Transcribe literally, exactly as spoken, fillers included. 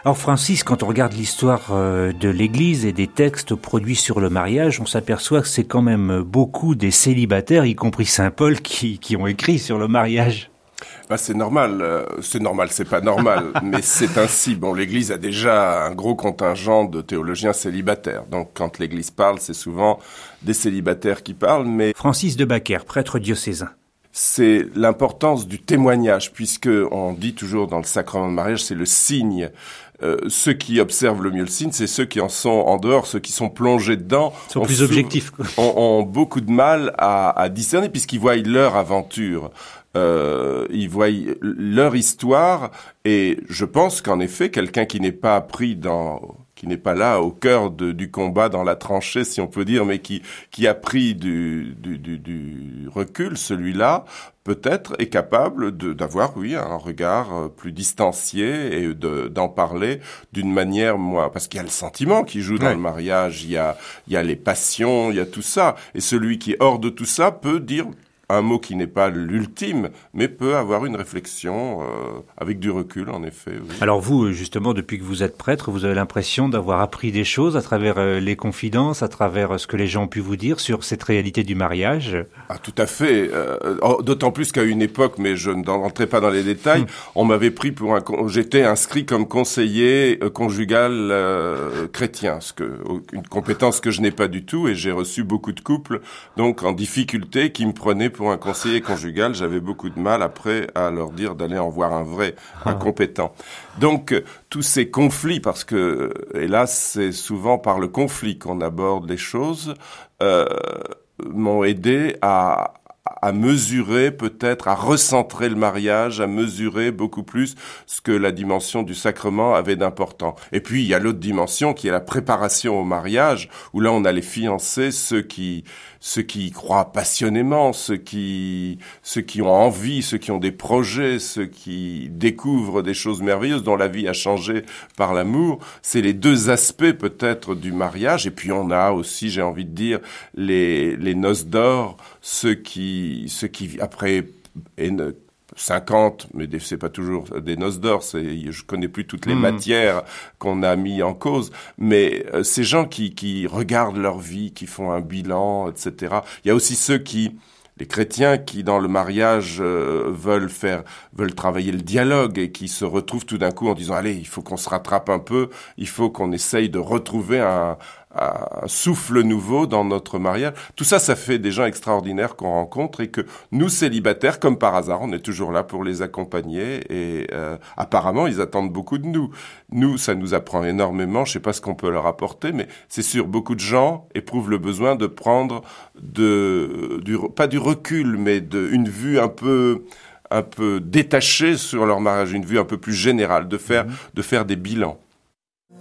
Alors Francis, quand on regarde l'histoire euh, de l'Église et des textes produits sur le mariage, on s'aperçoit que c'est quand même beaucoup des célibataires, y compris saint Paul, qui, qui ont écrit sur le mariage. Bah, c'est normal, euh, c'est normal, c'est pas normal, mais c'est ainsi. Bon, l'Église a déjà un gros contingent de théologiens célibataires. Donc, quand l'Église parle, c'est souvent des célibataires qui parlent, mais... Francis de Bacquer, prêtre diocésain. C'est l'importance du témoignage, puisque on dit toujours dans le sacrement de mariage, c'est le signe. Euh, ceux qui observent le mieux le signe, c'est ceux qui en sont en dehors, ceux qui sont plongés dedans. Ils sont plus objectifs. Ont, ont beaucoup de mal à, à discerner, puisqu'ils voient leur aventure. Euh, ils voient leur histoire, et je pense qu'en effet, quelqu'un qui n'est pas pris dans, qui n'est pas là au cœur de, du combat, dans la tranchée, si on peut dire, mais qui, qui a pris du, du, du, du recul, celui-là, peut-être est capable de, d'avoir, oui, un regard plus distancié et de, d'en parler d'une manière moins, parce qu'il y a le sentiment qui joue dans ouais. le mariage, il y a, il y a les passions, il y a tout ça, et celui qui est hors de tout ça peut dire un mot qui n'est pas l'ultime, mais peut avoir une réflexion euh, avec du recul, en effet. Oui. Alors vous, justement, depuis que vous êtes prêtre, vous avez l'impression d'avoir appris des choses à travers euh, les confidences, à travers euh, ce que les gens ont pu vous dire sur cette réalité du mariage? Ah, tout à fait. Euh, d'autant plus qu'à une époque, mais je ne rentrerai pas dans les détails, hum. on m'avait pris pour un... J'étais inscrit comme conseiller euh, conjugal euh, chrétien, ce que, une compétence que je n'ai pas du tout, et j'ai reçu beaucoup de couples, donc en difficulté, qui me prenaient pour un conseiller conjugal. J'avais beaucoup de mal après à leur dire d'aller en voir un vrai, un compétent. Donc, tous ces conflits, parce que, hélas, c'est souvent par le conflit qu'on aborde les choses, euh, m'ont aidé à, à mesurer peut-être, à recentrer le mariage, à mesurer beaucoup plus ce que la dimension du sacrement avait d'important. Et puis, il y a l'autre dimension qui est la préparation au mariage, où là, on a les fiancés, ceux qui, ceux qui y croient passionnément, ceux qui, ceux qui ont envie, ceux qui ont des projets, ceux qui découvrent des choses merveilleuses dont la vie a changé par l'amour. C'est les deux aspects peut-être du mariage. Et puis, on a aussi, j'ai envie de dire, les, les noces d'or, ceux qui, ceux qui, après, cinquante, mais c'est pas toujours des noces d'or, c'est, je connais plus toutes les mmh. matières qu'on a mis en cause, mais euh, ces gens qui, qui regardent leur vie, qui font un bilan, et cetera. Il y a aussi ceux qui, les chrétiens qui, dans le mariage, euh, veulent faire, veulent travailler le dialogue et qui se retrouvent tout d'un coup en disant, allez, il faut qu'on se rattrape un peu, il faut qu'on essaye de retrouver un, un souffle nouveau dans notre mariage. Tout ça, ça fait des gens extraordinaires qu'on rencontre et que nous, célibataires, comme par hasard, on est toujours là pour les accompagner et euh, apparemment, ils attendent beaucoup de nous. Nous, ça nous apprend énormément. Je sais pas ce qu'on peut leur apporter, mais c'est sûr, beaucoup de gens éprouvent le besoin de prendre de, du, pas du recul, mais de, une vue un peu... un peu détachée sur leur mariage, une vue un peu plus générale, de faire, mmh. de faire des bilans.